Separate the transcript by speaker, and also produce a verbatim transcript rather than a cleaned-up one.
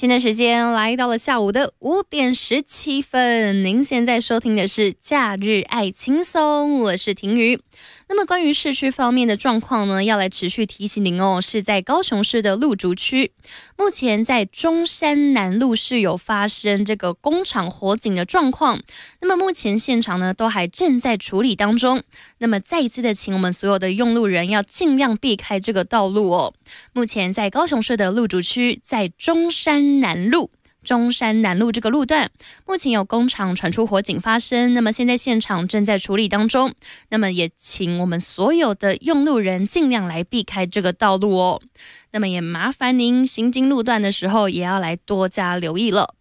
Speaker 1: 现在时间来到了下午的五点十七分，您现在收听的是假日爱轻松，我是婷瑜。那么关于市区方面的状况呢，要来持续提醒您哦，是在高雄市的路竹区，目前在中山南路是有发生这个工厂火警的状况，那么目前现场呢都还正在处理当中，那么再一次的请我们所有的用路人要尽量避开这个道路哦。目前在高雄市的路竹区，在中山南路中山南路这个路段，目前有工厂传出火警发生，那么现在现场正在处理当中，那么也请我们所有的用路人尽量来避开这个道路哦。那么也麻烦您行经路段的时候也要来多加留意了。